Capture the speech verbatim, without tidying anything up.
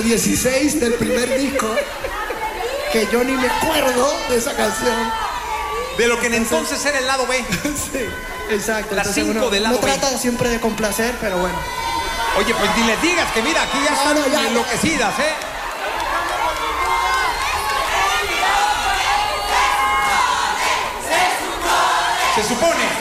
dieciséis del primer disco, que yo ni me acuerdo de esa canción. De lo que en entonces era el lado B. Sí, exacto. Las Entonces, cinco uno, del lado uno B. trata siempre de complacer, pero bueno. Oye, pues ni les digas que mira, aquí ya están No, no, ya, enloquecidas, ¿eh? Se supone.